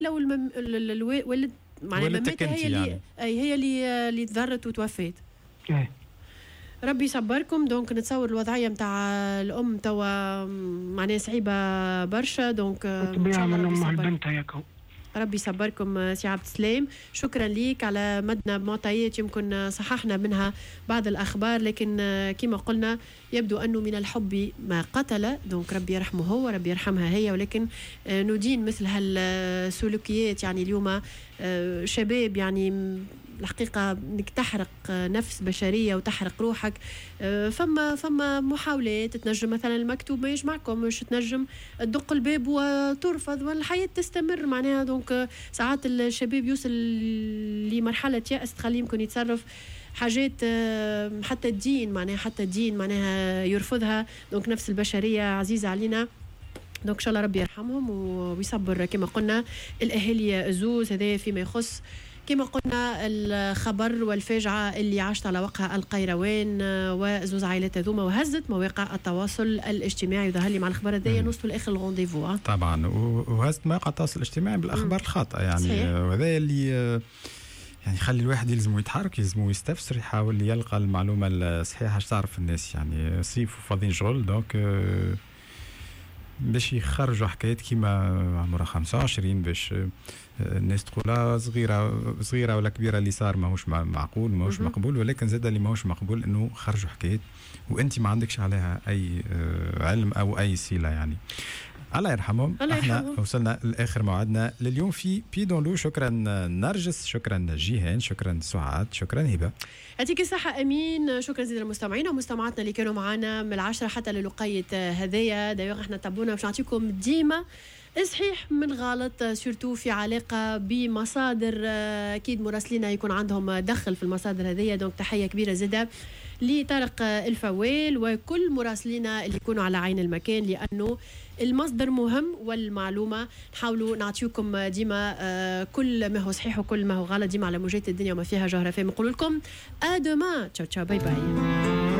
لو الولد معناها مامتها هي اللي هي اللي تضرت وتوفات. ربي يصبركم. دونك نتصور الوضعيه نتاع الام توا معناها صعيبه برشا. دونك ان شاء الله ربي يصبركم. ربي يصبركم سي عبد السلام. شكرا ليك على مدنا بمعطيات يمكن صححنا منها بعض الأخبار، لكن كما قلنا يبدو أنه من الحب ما قتل. دونك ربي يرحمه هو، ربي يرحمها هي، ولكن ندين مثل هالسلوكيات. يعني اليوم شباب يعني الحقيقة انك تحرق نفس بشرية وتحرق روحك. فما محاولات تنجم مثلا المكتوب ما يجمعكم، مش تنجم تدق الباب وترفض والحياة تستمر معناها. دونك ساعات الشباب يوصل لمرحلة يأس تخليه يمكن يتصرف حاجات حتى الدين معناها يرفضها. دونك نفس البشرية عزيزة علينا. دونك ان شاء الله ربي يرحمهم ويصبر كما قلنا الاهالي الزوز. هذا فيما يخص كما قلنا الخبر والفاجعة اللي عاشت على وقع القيروان وزوز عائلات هذوما وهزت مواقع التواصل الاجتماعي. وظهر لي مع الأخبار هذيا نوصلوا لآخر الغونديفو طبعا، وهزت مواقع التواصل الاجتماعي بالأخبار الخاطئة يعني. وهذا اللي يعني يخلي الواحد يلزمه يتحرك، يلزمه يستفسر، يحاول يلقى المعلومة الصحيحة. اش تعرف الناس يعني صيف وفاضيين شغل، دونك باش يخرجوا حكايات كيما عمرها 25 باش الناس تقول صغيره ولا كبيره اللي صار ماهوش معقول ماهوش مقبول. ولكن زاد اللي ماهوش مقبول انه خرجوا حكايات وانت ما عندكش عليها اي علم او اي صله يعني. الله يرحمهم. احنا وصلنا لاخر موعدنا لليوم في بيدون لو. شكرا نرجس، شكرا جيهان، شكرا سعاد، شكرا هبه. يعطيك الصحة أمين. شكرا زيد المستمعين ومستمعاتنا اللي كانوا معنا من 10 حتى للقية هذيا. دايوغ احنا تابعونا باش نعطيكم ديما صحيح من غلط، سورتو في علاقة بمصادر أكيد مراسلين يكون عندهم دخل في المصادر هذيا. دونك تحية كبيرة زيادة لطارق الفوال وكل مراسلينا اللي يكونوا على عين المكان، لأنه المصدر مهم والمعلومة نحاولوا نعطيكم ديما كل ما هو صحيح وكل ما هو غلط ديما على موجات الدنيا وما فيها جوهرة. نقول لكم أدما، تشاو تشاو، باي باي.